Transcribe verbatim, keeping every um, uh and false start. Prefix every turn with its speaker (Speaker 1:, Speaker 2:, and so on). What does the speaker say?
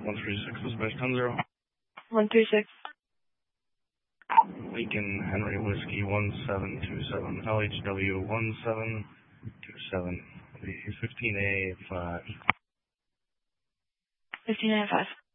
Speaker 1: one three six, dispatch ten zero.
Speaker 2: one three six.
Speaker 1: Lincoln Henry Whiskey one seven two seven, L H W one seven two seven, fifteen A five.
Speaker 2: fifteen A five.